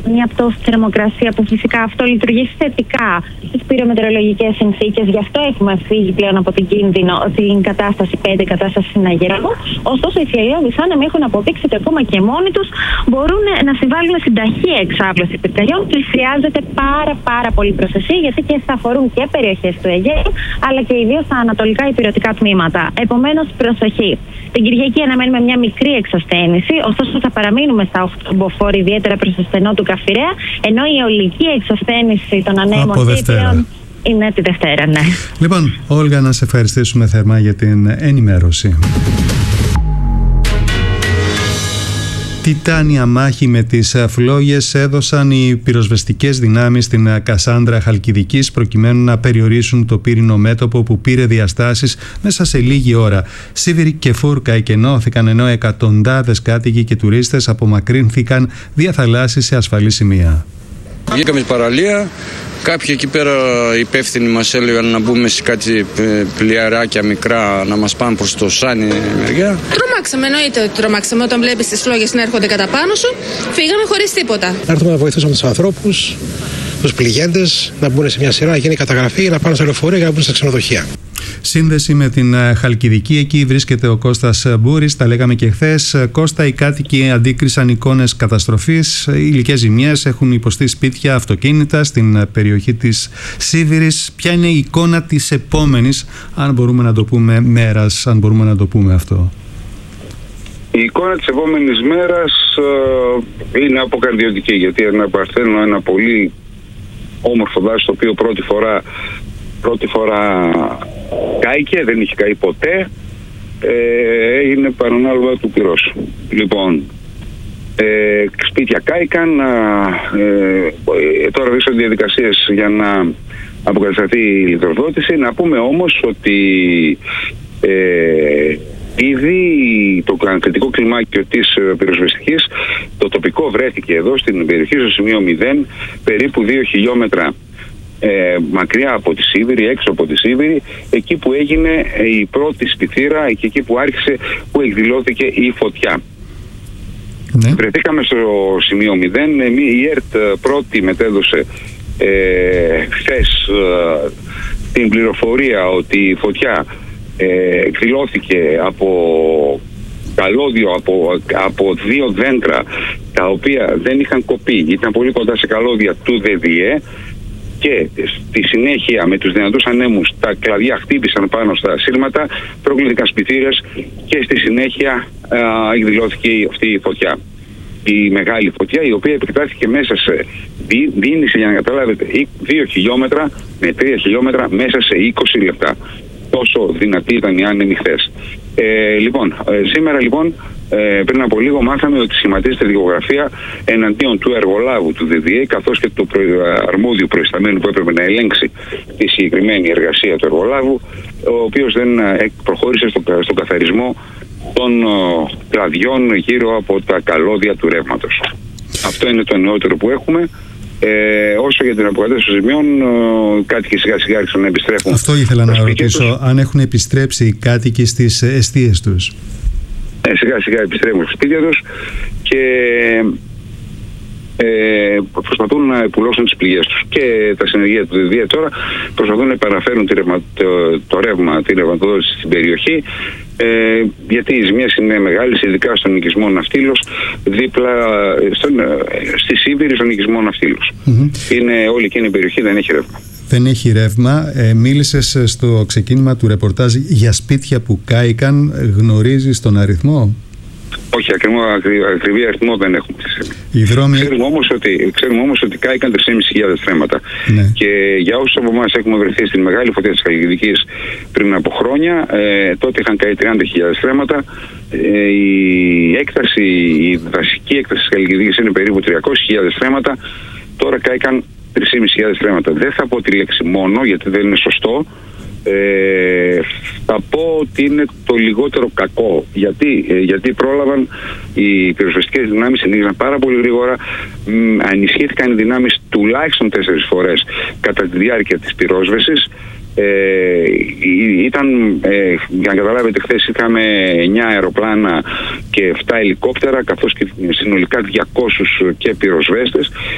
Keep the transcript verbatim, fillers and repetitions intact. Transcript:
μια πτώση θερμοκρασία, που φυσικά αυτό λειτουργεί θετικά στις πυρομετεωρολογικές συνθήκες. Γι' αυτό έχουμε φύγει πλέον από την κίνδυνο, την κατάσταση πέντε, κατάσταση συναγερμού. Ωστόσο, οι θηελώδεις άνεμοι έχουν αποδείξει ότι ακόμα και μόνοι τους μπορούν να συμβάλλουν στην ταχεία εξάπλωση πυρκαγιών και χρειάζεται πάρα πάρα πολύ προσοχή, γιατί και θα αφορούν και περιοχές του Αιγαίου, αλλά και ιδίως τα ανατολικά υπηρετικά τμήματα. Επομένως, προσοχή. Την Κυριακή αναμένουμε μια μικρή εξασθένηση, ωστόσο θα παραμείνουμε στα οκτώ μποφόρ, ιδιαίτερα προς το στενό του Καφιρέα, ενώ η ολική εξασθένηση των ανέμων πλέον είναι τη Δευτέρα, ναι. Λοιπόν, Όλγα, να σε ευχαριστήσουμε θερμά για την ενημέρωση. Τιτάνια μάχη με τις φλόγες έδωσαν οι πυροσβεστικές δυνάμεις στην Κασάνδρα Χαλκιδικής, προκειμένου να περιορίσουν το πύρινο μέτωπο που πήρε διαστάσεις μέσα σε λίγη ώρα. Σίβηροι και φούρκα εκενώθηκαν, ενώ εκατοντάδες κάτοικοι και τουρίστες απομακρύνθηκαν δια θαλάσσης σε ασφαλή σημεία. Βγήκαμε στην παραλία. Κάποιοι εκεί πέρα υπεύθυνοι μας έλεγαν να μπούμε σε κάτι πλοιαράκια μικρά να μας πάνε προς το Σάνι μεριά. Τρομάξαμε, εννοείται ότι τρομάξαμε. Όταν βλέπεις τις φλόγες να έρχονται κατά πάνω σου, φύγαμε χωρίς τίποτα. Να έρθουμε να βοηθήσουμε τους ανθρώπους, τους πληγέντες, να μπουν σε μια σειρά, να γίνει καταγραφή, να πάνε σε λεωφορεία για να μπουν στα ξενοδοχεία. Σύνδεση με την Χαλκιδική, εκεί βρίσκεται ο Κώστας Μπούρης. Τα λέγαμε και χθες. Κώστα, οι κάτοικοι αντίκρισαν εικόνες καταστροφής. Υλικές ζημιές, έχουν υποστεί σπίτια, αυτοκίνητα στην περιοχή της Σίβηρης. Ποια είναι η εικόνα της επόμενης, αν μπορούμε να το πούμε, μέρας, αν μπορούμε να το πούμε αυτό? Η εικόνα της επόμενης μέρας ε, είναι αποκαρδιωτική, γιατί αναπαρθένω ένα πολύ όμορφο δάσος, το οποίο πρώτη φορά Πρώτη φορά κάηκε, δεν είχε καεί ποτέ, ε, έγινε παρανάλογα του πυρός. Λοιπόν, ε, σπίτια κάηκαν, ε, τώρα βρίσκονται διαδικασίες για να αποκατασταθεί η ηλεκτροδότηση. Να πούμε όμως ότι ε, ήδη το κριτικό κλιμάκιο της πυροσβεστικής, το τοπικό βρέθηκε εδώ στην περιοχή στο σημείο μηδέν, περίπου δύο χιλιόμετρα Ε, μακριά από τη Σίβηρη, έξω από τη Σίβηρη, εκεί που έγινε η πρώτη σπιθήρα και εκεί που άρχισε, που εκδηλώθηκε η φωτιά. Ναι. Βρεθήκαμε στο σημείο μηδέν. Η ΕΡΤ πρώτη μετέδωσε ε, χθες ε, την πληροφορία ότι η φωτιά ε, εκδηλώθηκε από καλώδιο, από, από δύο δέντρα τα οποία δεν είχαν κοπεί, ήταν πολύ κοντά σε καλώδια του ΔΔΕ, και στη συνέχεια με τους δυνατούς ανέμους τα κλαδιά χτύπησαν πάνω στα σύρματα, προκλήθηκαν σπιθύρες και στη συνέχεια α, εκδηλώθηκε αυτή η φωτιά. Η μεγάλη φωτιά, η οποία επεκτάθηκε μέσα σε, δίνησε, για να καταλάβετε, δύο χιλιόμετρα με τρία χιλιόμετρα μέσα σε είκοσι λεπτά. Τόσο δυνατή ήταν η άνεμη χθες. Ε, λοιπόν, ε, σήμερα λοιπόν, ε, πριν από λίγο μάθαμε ότι σχηματίζεται δικογραφία εναντίον του εργολάβου του ΔΔΕ, καθώς και του προ, αρμόδιου προϊσταμένου που έπρεπε να ελέγξει τη συγκεκριμένη εργασία του εργολάβου, ο οποίος δεν ε, προχώρησε στο, στο καθαρισμό των ε, κλαδιών γύρω από τα καλώδια του ρεύματος. Αυτό είναι το νεότερο που έχουμε. Ε, όσο για την αποκατάσταση των ζημιών, οι κάτοικοι σιγά σιγά άρχισαν να επιστρέφουν. Αυτό ήθελα να ρωτήσω, τους. Αν έχουν επιστρέψει οι κάτοικοι στις εστίες τους. Ε, σιγά σιγά επιστρέφουν στα σπίτια τους και ε, προσπαθούν να επουλώσουν τις πληγές τους. Και τα συνεργεία του ΔΔΕ τώρα προσπαθούν να επαναφέρουν τη ρευμα, το, το ρεύμα, τη ρευματοδότηση στην περιοχή. Ε, γιατί οι ζημιές είναι μεγάλες, ειδικά στον οικισμό Ναυτίλος, δίπλα στον, στη Σίβηρη, στον οικισμό Ναυτίλος. Mm-hmm. Είναι όλη εκείνη η περιοχή, δεν έχει ρεύμα. Δεν έχει ρεύμα. Ε, μίλησες στο ξεκίνημα του ρεπορτάζ για σπίτια που κάηκαν. Γνωρίζεις τον αριθμό? Όχι, ακριβή, ακριβή αριθμό δεν έχουμε. Οι δρόμοι... Ξέρουμε όμως ότι, ξέρουμε όμως ότι κάηκαν τρεις χιλιάδες πεντακόσια θρέμματα. Ναι. Και για όσους από εμάς έχουμε βρεθεί στην μεγάλη φωτιά της Χαλκιδικής πριν από χρόνια, ε, τότε είχαν καεί τριάντα χιλιάδες θρέμματα. Ε, η έκταση, η βασική έκταση της Χαλκιδικής είναι περίπου τριακόσιες χιλιάδες θρέμματα. Τώρα κάηκαν τρεις χιλιάδες πεντακόσια θρέμματα. Δεν θα πω τη λέξη μόνο, γιατί δεν είναι σωστό. Ε, θα πω ότι είναι το λιγότερο κακό, γιατί, ε, γιατί πρόλαβαν οι πυροσβεστικές δυνάμεις, ενήγησαν πάρα πολύ γρήγορα, μ, ενισχύθηκαν οι δυνάμεις τουλάχιστον τέσσερις φορές κατά τη διάρκεια της πυρόσβεσης. Ε, ήταν, ε, για να καταλάβετε, χθες είχαμε εννιά αεροπλάνα και επτά ελικόπτερα, καθώς και συνολικά διακόσιους και πυροσβέστες.